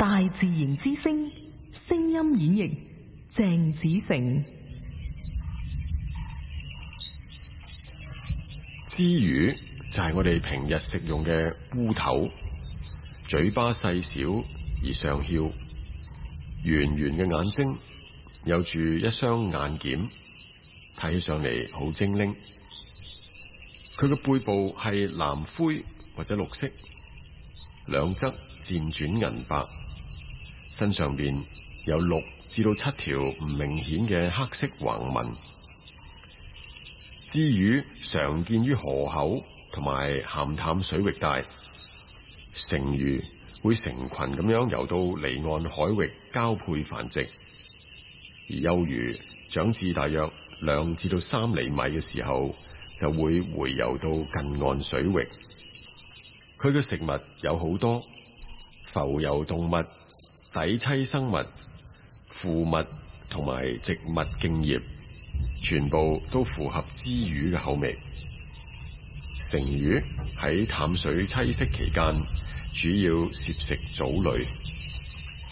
大自然之聲，聲音演繹鄭子誠。 枝魚就係我哋平日食用嘅烏頭，嘴巴細小而上翹，圓圓嘅眼睛，有住一雙眼瞼，睇起上嚟好精靈。佢嘅背部係藍灰或者綠色，兩側漸轉銀白，身上邊有6至到7條唔明顯嘅黑色橫紋。枝魚常見於河口同埋鹹淡水域帶，成魚會成群咁樣游到離岸海域交配繁殖，而幼魚長至大約2至到3厘米嘅時候，就會回游到近岸水域。佢嘅食物有好多，浮游動物、底棲生物、腐物同埋植物莖葉，全部都符合枝魚嘅口味。成魚喺淡水棲息期間，主要攝食藻類。